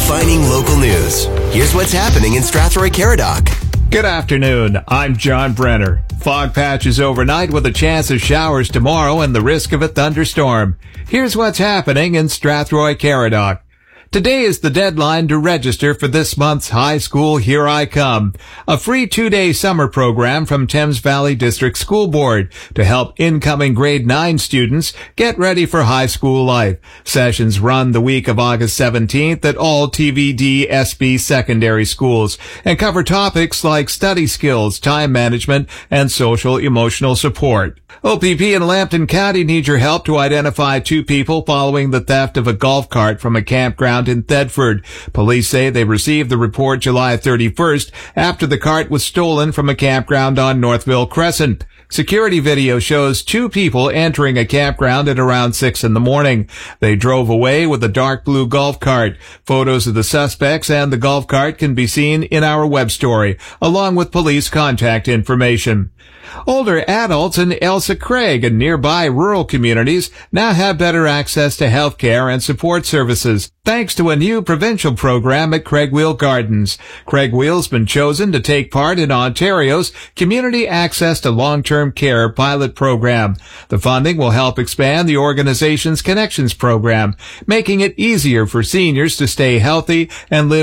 Defining local news. Here's what's happening in Strathroy-Caradoc. Good afternoon. I'm John Brenner. Fog patches overnight with a chance of showers tomorrow and the risk of a thunderstorm. Here's what's happening in Strathroy-Caradoc. Today is the deadline to register for this month's High School Here I Come, a free 2-day summer program from Thames Valley District School Board to help incoming grade 9 students get ready for high school life. Sessions run the week of August 17th at all TVD SB secondary schools and cover topics like study skills, time management, and social emotional support. OPP in Lambton County need your help to identify 2 people following the theft of a golf cart from a campground in Thedford. Police say they received the report July 31st after the cart was stolen from a campground on Northville Crescent. Security video shows 2 people entering a campground at around 6 in the morning. They drove away with a dark blue golf cart. Photos of the suspects and the golf cart can be seen in our web story, along with police contact information. Older adults in Elsa Craig and nearby rural communities now have better access to health care and support services, thanks to a new provincial program at Craigwheel Gardens. Craigwheel's been chosen to take part in Ontario's Community Access to Long-Term Care pilot program. The funding will help expand the organization's Connections program, making it easier for seniors to stay healthy and live